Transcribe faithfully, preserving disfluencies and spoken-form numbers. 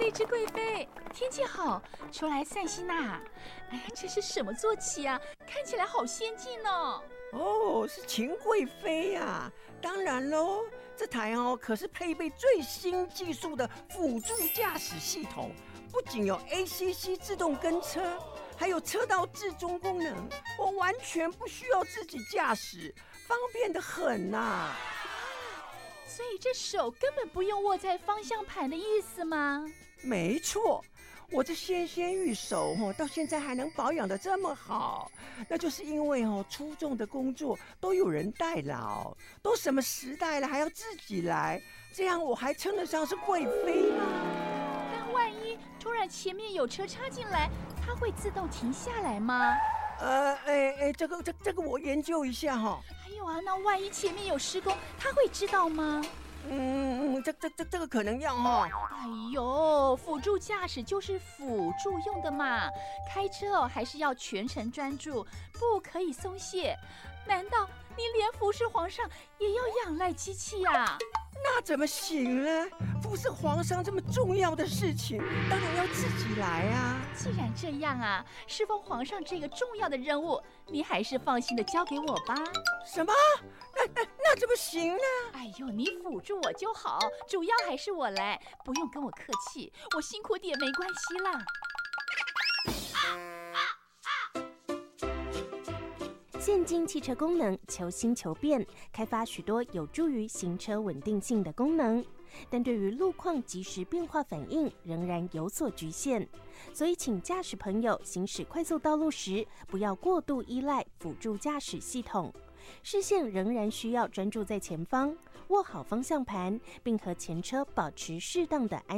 荔枝贵妃，天气好，出来散心呐。哎呀，这是什么坐骑啊？看起来好先进哦。 哦，是秦贵妃呀、啊！当然喽，这台哦可是配备最新技术的辅助驾驶系统，不仅有 A C C 自动跟车，还有车道置中功能，我完全不需要自己驾驶，方便得很呐、啊。 所以这手根本不用握在方向盘的意思吗？ 没错。我这纤纤玉手哦，到现在还能保养得这么好，那就是因为哦，出众的工作都有人代劳，都什么时代了还要自己来，这样我还称得上是贵妃吗？ 但万一突然前面有车插进来，它会自动停下来吗？ 呃，哎哎，这个这这个我研究一下哈、哦。 还有啊，那万一前面有施工，它会知道吗？ 嗯嗯，这这这这个可能要哈、哦。 哎呦，辅助驾驶就是辅助用的嘛，开车哦还是要全程专注，不可以松懈。难道你连服侍皇上也要仰赖机器呀？ 那怎么行呢？服侍皇上这么重要的事情，当然要自己来啊。 既然这样啊，侍奉皇上这个重要的任务，你还是放心的交给我吧。 什么？那那那怎么行呢？ 哎呦，你辅助我就好，主要还是我来，不用跟我客气，我辛苦点没关系啦。 现今汽车功能求新求变，开发许多有助于行车稳定性的功能，但对于路况及时变化反应仍然有所局限。所以请驾驶朋友行驶快速道路时，不要过度依赖辅助驾驶系统，视线仍然需要专注在前方，握好方向盘，并和前车保持适当的安